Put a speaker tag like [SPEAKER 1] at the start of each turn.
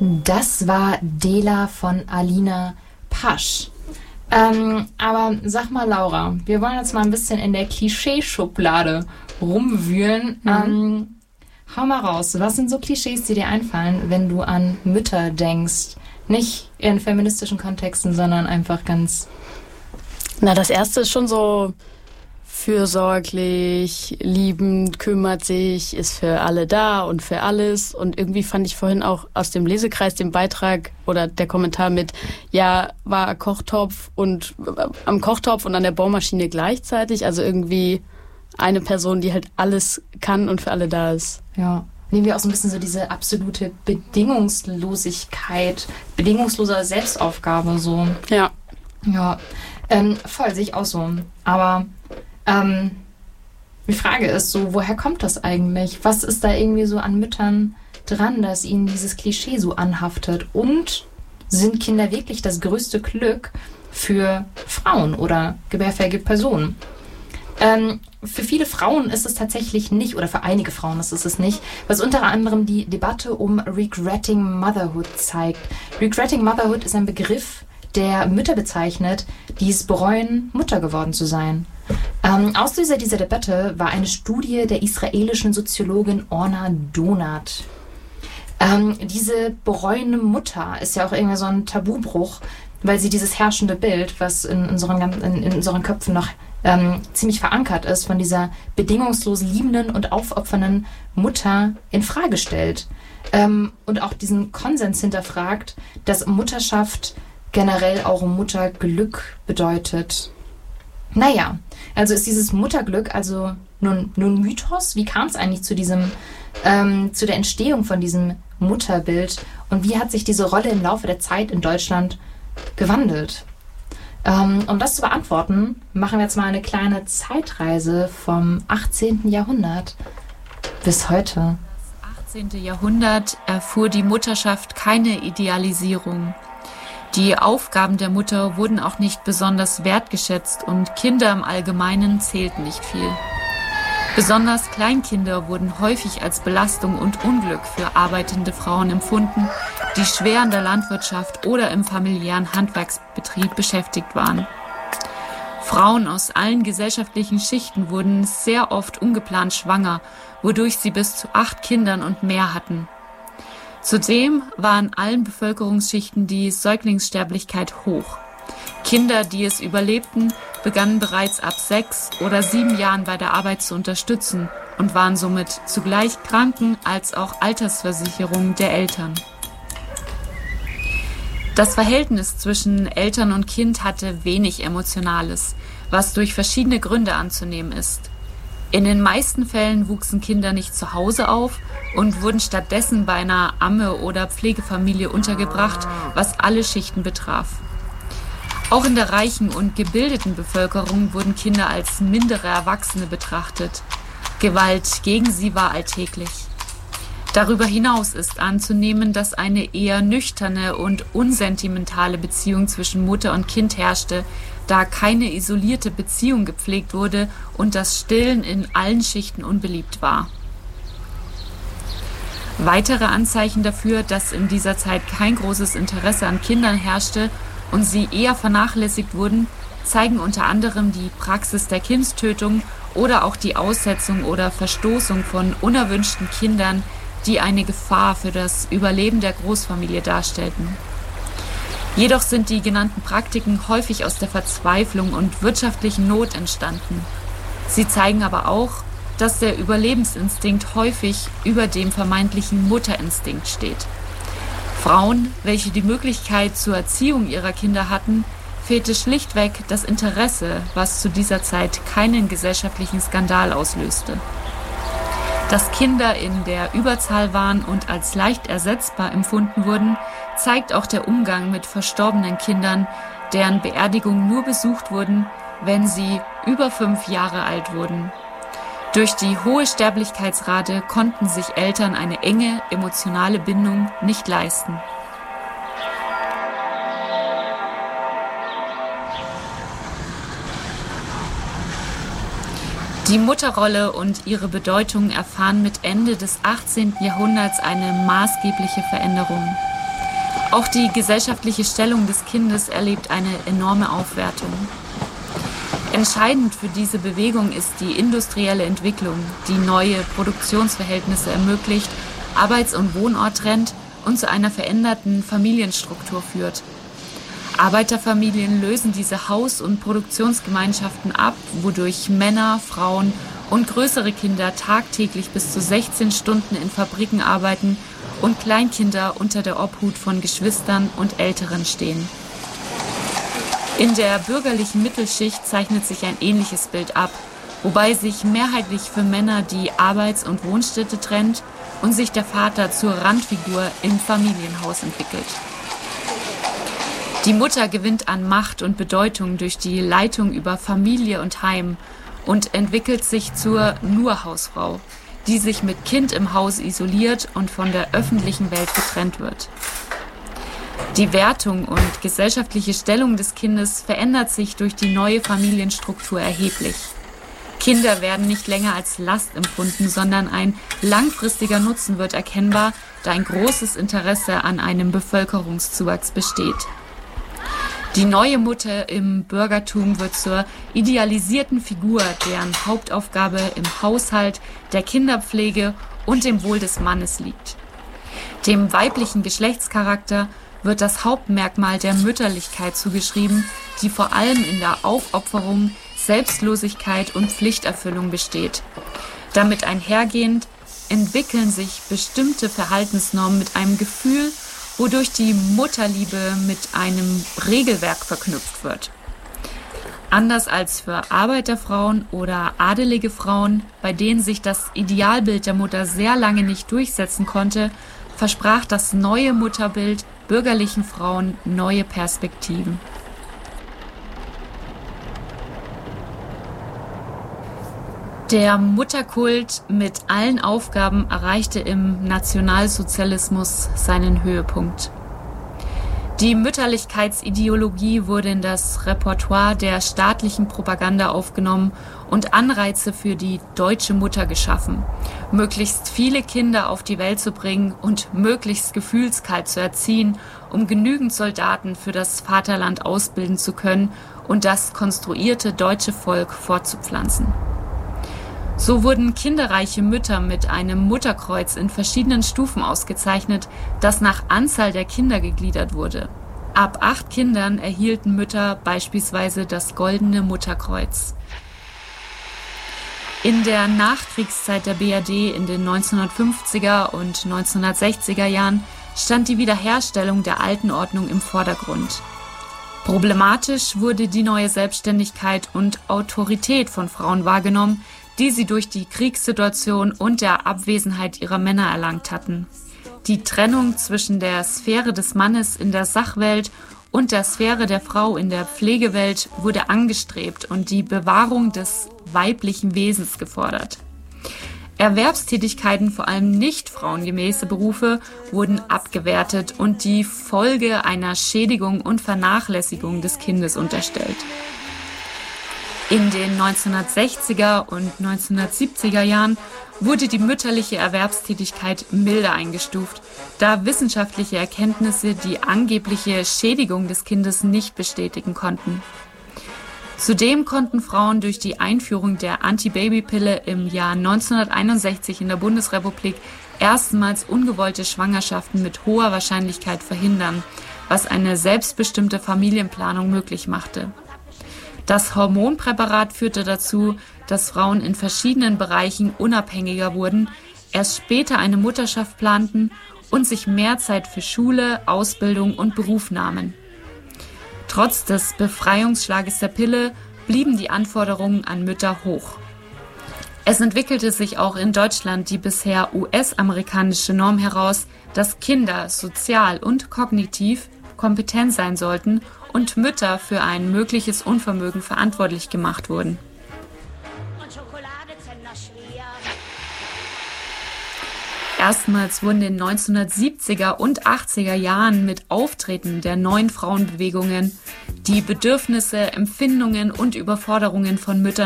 [SPEAKER 1] Das war Dela von Alina Pasch. Aber sag mal, Laura, wir wollen jetzt mal ein bisschen in der Klischeeschublade rumwühlen. Hau mal raus, was sind so Klischees, die dir einfallen, wenn du an Mütter denkst? Nicht in feministischen Kontexten, sondern einfach ganz...
[SPEAKER 2] Na, das erste ist schon so fürsorglich, liebend, kümmert sich, ist für alle da und für alles. Und irgendwie fand ich vorhin auch aus dem Lesekreis den Beitrag oder der Kommentar mit, ja, war am Kochtopf und an der Bohrmaschine gleichzeitig. Also irgendwie eine Person, die halt alles kann und für alle da ist.
[SPEAKER 1] Ja. Nehmen wir auch so ein bisschen so diese absolute Bedingungslosigkeit, bedingungslose Selbstaufgabe so.
[SPEAKER 2] Ja.
[SPEAKER 1] Ja, voll, sehe ich auch so. Aber die Frage ist so, woher kommt das eigentlich? Was ist da irgendwie so an Müttern dran, dass ihnen dieses Klischee so anhaftet? Und sind Kinder wirklich das größte Glück für Frauen oder gebärfähige Personen? Für viele Frauen ist es tatsächlich nicht, oder für einige Frauen ist es nicht, was unter anderem die Debatte um Regretting Motherhood zeigt. Regretting Motherhood ist ein Begriff, der Mütter bezeichnet, die es bereuen, Mutter geworden zu sein. Auslöser dieser Debatte war eine Studie der israelischen Soziologin Orna Donat. Diese bereuende Mutter ist ja auch irgendwie so ein Tabubruch, weil sie dieses herrschende Bild, was in unseren Köpfen noch ziemlich verankert ist, von dieser bedingungslos liebenden und aufopfernden Mutter in Frage stellt. Und auch diesen Konsens hinterfragt, dass Mutterschaft generell auch Mutterglück bedeutet. Naja, also ist dieses Mutterglück also nun Mythos? Wie kam es eigentlich zu der Entstehung von diesem Mutterbild? Und wie hat sich diese Rolle im Laufe der Zeit in Deutschland gewandelt? Um das zu beantworten, machen wir jetzt mal eine kleine Zeitreise vom 18. Jahrhundert bis heute.
[SPEAKER 3] Das 18. Jahrhundert erfuhr die Mutterschaft keine Idealisierung. Die Aufgaben der Mutter wurden auch nicht besonders wertgeschätzt und Kinder im Allgemeinen zählten nicht viel. Besonders Kleinkinder wurden häufig als Belastung und Unglück für arbeitende Frauen empfunden, die schwer in der Landwirtschaft oder im familiären Handwerksbetrieb beschäftigt waren. Frauen aus allen gesellschaftlichen Schichten wurden sehr oft ungeplant schwanger, wodurch sie bis zu 8 Kindern und mehr hatten. Zudem war in allen Bevölkerungsschichten die Säuglingssterblichkeit hoch. Kinder, die es überlebten, begannen bereits ab 6 oder 7 Jahren bei der Arbeit zu unterstützen und waren somit zugleich Kranken- als auch Altersversicherung der Eltern. Das Verhältnis zwischen Eltern und Kind hatte wenig Emotionales, was durch verschiedene Gründe anzunehmen ist. In den meisten Fällen wuchsen Kinder nicht zu Hause auf und wurden stattdessen bei einer Amme oder Pflegefamilie untergebracht, was alle Schichten betraf. Auch in der reichen und gebildeten Bevölkerung wurden Kinder als mindere Erwachsene betrachtet. Gewalt gegen sie war alltäglich. Darüber hinaus ist anzunehmen, dass eine eher nüchterne und unsentimentale Beziehung zwischen Mutter und Kind herrschte, da keine isolierte Beziehung gepflegt wurde und das Stillen in allen Schichten unbeliebt war. Weitere Anzeichen dafür, dass in dieser Zeit kein großes Interesse an Kindern herrschte und sie eher vernachlässigt wurden, zeigen unter anderem die Praxis der Kindstötung oder auch die Aussetzung oder Verstoßung von unerwünschten Kindern, die eine Gefahr für das Überleben der Großfamilie darstellten. Jedoch sind die genannten Praktiken häufig aus der Verzweiflung und wirtschaftlichen Not entstanden. Sie zeigen aber auch, dass der Überlebensinstinkt häufig über dem vermeintlichen Mutterinstinkt steht. Frauen, welche die Möglichkeit zur Erziehung ihrer Kinder hatten, fehlte schlichtweg das Interesse, was zu dieser Zeit keinen gesellschaftlichen Skandal auslöste. Dass Kinder in der Überzahl waren und als leicht ersetzbar empfunden wurden, zeigt auch der Umgang mit verstorbenen Kindern, deren Beerdigungen nur besucht wurden, wenn sie über 5 Jahre alt wurden. Durch die hohe Sterblichkeitsrate konnten sich Eltern eine enge emotionale Bindung nicht leisten. Die Mutterrolle und ihre Bedeutung erfahren mit Ende des 18. Jahrhunderts eine maßgebliche Veränderung. Auch die gesellschaftliche Stellung des Kindes erlebt eine enorme Aufwertung. Entscheidend für diese Bewegung ist die industrielle Entwicklung, die neue Produktionsverhältnisse ermöglicht, Arbeits- und Wohnort trennt und zu einer veränderten Familienstruktur führt. Arbeiterfamilien lösen diese Haus- und Produktionsgemeinschaften ab, wodurch Männer, Frauen und größere Kinder tagtäglich bis zu 16 Stunden in Fabriken arbeiten und Kleinkinder unter der Obhut von Geschwistern und Älteren stehen. In der bürgerlichen Mittelschicht zeichnet sich ein ähnliches Bild ab, wobei sich mehrheitlich für Männer die Arbeits- und Wohnstätte trennt und sich der Vater zur Randfigur im Familienhaus entwickelt. Die Mutter gewinnt an Macht und Bedeutung durch die Leitung über Familie und Heim und entwickelt sich zur Nur-Hausfrau, die sich mit Kind im Haus isoliert und von der öffentlichen Welt getrennt wird. Die Wertung und gesellschaftliche Stellung des Kindes verändert sich durch die neue Familienstruktur erheblich. Kinder werden nicht länger als Last empfunden, sondern ein langfristiger Nutzen wird erkennbar, da ein großes Interesse an einem Bevölkerungszuwachs besteht. Die neue Mutter im Bürgertum wird zur idealisierten Figur, deren Hauptaufgabe im Haushalt, der Kinderpflege und dem Wohl des Mannes liegt. Dem weiblichen Geschlechtscharakter wird das Hauptmerkmal der Mütterlichkeit zugeschrieben, die vor allem in der Aufopferung, Selbstlosigkeit und Pflichterfüllung besteht. Damit einhergehend entwickeln sich bestimmte Verhaltensnormen mit einem Gefühl, wodurch die Mutterliebe mit einem Regelwerk verknüpft wird. Anders als für Arbeiterfrauen oder adelige Frauen, bei denen sich das Idealbild der Mutter sehr lange nicht durchsetzen konnte, versprach das neue Mutterbild bürgerlichen Frauen neue Perspektiven. Der Mutterkult mit allen Aufgaben erreichte im Nationalsozialismus seinen Höhepunkt. Die Mütterlichkeitsideologie wurde in das Repertoire der staatlichen Propaganda aufgenommen und Anreize für die deutsche Mutter geschaffen, möglichst viele Kinder auf die Welt zu bringen und möglichst gefühlskalt zu erziehen, um genügend Soldaten für das Vaterland ausbilden zu können und das konstruierte deutsche Volk fortzupflanzen. So wurden kinderreiche Mütter mit einem Mutterkreuz in verschiedenen Stufen ausgezeichnet, das nach Anzahl der Kinder gegliedert wurde. Ab 8 Kindern erhielten Mütter beispielsweise das Goldene Mutterkreuz. In der Nachkriegszeit der BRD in den 1950er und 1960er Jahren stand die Wiederherstellung der alten Ordnung im Vordergrund. Problematisch wurde die neue Selbstständigkeit und Autorität von Frauen wahrgenommen, die sie durch die Kriegssituation und der Abwesenheit ihrer Männer erlangt hatten. Die Trennung zwischen der Sphäre des Mannes in der Sachwelt und der Sphäre der Frau in der Pflegewelt wurde angestrebt und die Bewahrung des weiblichen Wesens gefordert. Erwerbstätigkeiten, vor allem nicht frauengemäße Berufe, wurden abgewertet und die Folge einer Schädigung und Vernachlässigung des Kindes unterstellt. In den 1960er und 1970er Jahren wurde die mütterliche Erwerbstätigkeit milder eingestuft, da wissenschaftliche Erkenntnisse die angebliche Schädigung des Kindes nicht bestätigen konnten. Zudem konnten Frauen durch die Einführung der Antibabypille im Jahr 1961 in der Bundesrepublik erstmals ungewollte Schwangerschaften mit hoher Wahrscheinlichkeit verhindern, was eine selbstbestimmte Familienplanung möglich machte. Das Hormonpräparat führte dazu, dass Frauen in verschiedenen Bereichen unabhängiger wurden, erst später eine Mutterschaft planten und sich mehr Zeit für Schule, Ausbildung und Beruf nahmen. Trotz des Befreiungsschlages der Pille blieben die Anforderungen an Mütter hoch. Es entwickelte sich auch in Deutschland die bisher US-amerikanische Norm heraus, dass Kinder sozial und kognitiv kompetent sein sollten und Mütter für ein mögliches Unvermögen verantwortlich gemacht wurden. Erstmals wurden in den 1970er und 80er Jahren mit Auftreten der neuen Frauenbewegungen die Bedürfnisse, Empfindungen und Überforderungen von Müttern